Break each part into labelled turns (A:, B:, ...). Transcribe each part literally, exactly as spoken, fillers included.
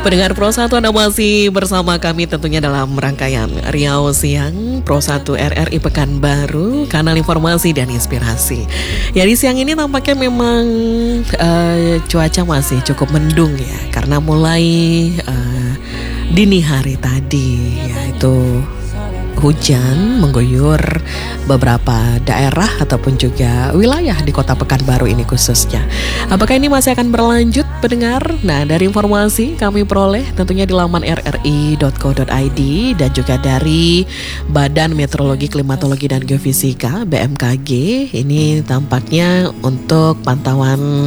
A: Pendengar Pro satu, Anda masih bersama kami tentunya dalam rangkaian Riau Siang Pro satu R R I Pekanbaru, kanal informasi dan inspirasi. Ya, di siang ini tampaknya memang uh, cuaca masih cukup mendung ya, karena mulai uh, dini hari tadi yaitu hujan mengguyur beberapa daerah ataupun juga wilayah di kota Pekanbaru ini khususnya. Apakah ini masih akan berlanjut, pendengar? Nah, dari informasi kami peroleh tentunya di laman r r i dot co dot i d dan juga dari Badan Meteorologi, Klimatologi dan Geofisika B M K G. Ini tampaknya untuk pantauan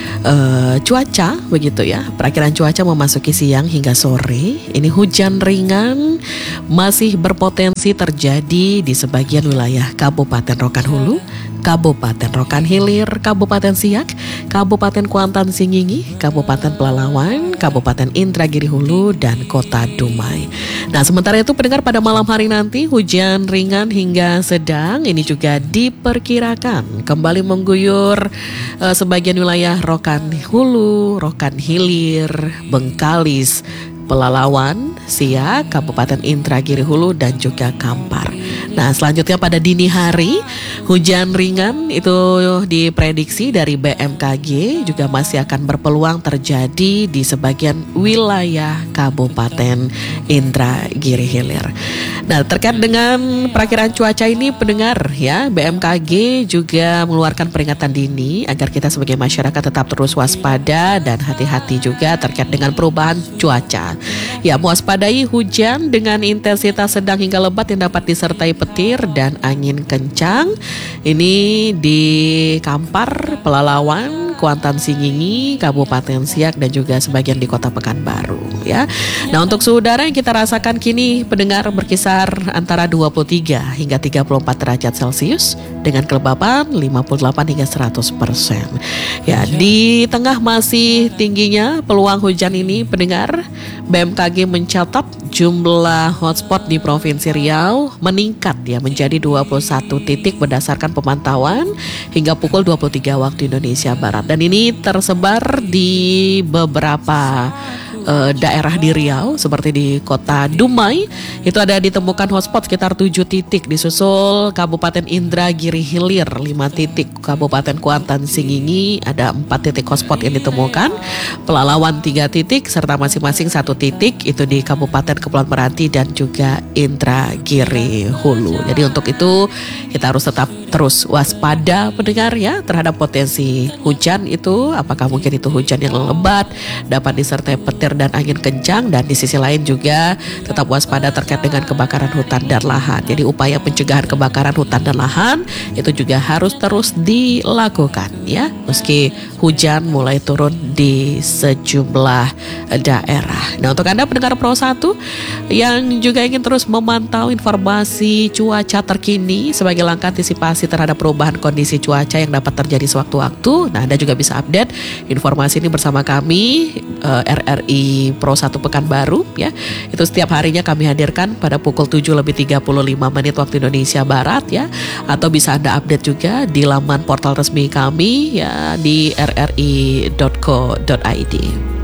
A: uh, cuaca begitu ya. Perakiran cuaca memasuki siang hingga sore. Ini hujan ringan masih berpotensi terjadi di sebagian wilayah Kabupaten Rokan Hulu, Kabupaten Rokan Hilir, Kabupaten Siak, Kabupaten Kuantan Singingi, Kabupaten Pelalawan, Kabupaten Indragiri Hulu, dan Kota Dumai. Nah, sementara itu pendengar, pada malam hari nanti hujan ringan hingga sedang ini juga diperkirakan kembali mengguyur uh, sebagian wilayah Rokan Hulu, Rokan Hilir, Bengkalis, Pelalawan, Siak, Kabupaten Indragiri Hulu, dan juga Kampar. Nah, selanjutnya pada dini hari hujan ringan itu diprediksi dari B M K G juga masih akan berpeluang terjadi di sebagian wilayah Kabupaten Indragiri Hilir. Nah, terkait dengan perakiraan cuaca ini, pendengar ya, B M K G juga mengeluarkan peringatan dini agar kita sebagai masyarakat tetap terus waspada dan hati-hati juga terkait dengan perubahan cuaca. Ya, mewaspadai hujan dengan intensitas sedang hingga lebat yang dapat disertai petir dan angin kencang. Ini di Kampar, Pelalawan, Kuantan Singingi, Kabupaten Siak, dan juga sebagian di Kota Pekanbaru ya. Nah, untuk suhu udara yang kita rasakan kini, pendengar, berkisar antara dua puluh tiga hingga tiga puluh empat derajat Celcius dengan kelembapan lima puluh delapan hingga seratus persen. Ya, di tengah masih tingginya peluang hujan ini, pendengar, B M K G mencatat jumlah hotspot di Provinsi Riau meningkat ya menjadi dua puluh satu titik berdasarkan pemantauan hingga pukul dua puluh tiga waktu Indonesia Barat, dan ini tersebar di beberapa uh, daerah di Riau seperti di Kota Dumai itu ada ditemukan hotspot sekitar tujuh titik, disusul Kabupaten Indragiri Hilir lima titik, Kabupaten Kuantan Singingi ada empat titik hotspot yang ditemukan, Pelalawan tiga titik serta masing-masing satu titik itu di Kabupaten Kepulauan Meranti dan juga Indragiri Hulu. Jadi untuk itu kita harus tetap terus waspada, pendengar ya, terhadap potensi hujan itu, apakah mungkin itu hujan yang lebat dapat disertai petir dan angin kencang, dan di sisi lain juga tetap waspada terkait dengan kebakaran hutan dan lahan. Jadi upaya pencegahan kebakaran hutan dan lahan itu juga harus terus dilakukan ya, meski hujan mulai turun di sejumlah daerah. Nah, untuk Anda pendengar Pro satu yang juga ingin terus memantau informasi cuaca terkini sebagai langkah antisipasi terhadap perubahan kondisi cuaca yang dapat terjadi sewaktu-waktu, nah Anda juga bisa update informasi ini bersama kami uh, R R I Pro satu Pekanbaru ya. Itu setiap harinya kami hadirkan pada pukul tujuh lebih tiga puluh lima menit waktu Indonesia Barat ya, atau bisa Anda update juga di laman portal resmi kami ya di r r i dot co dot i d.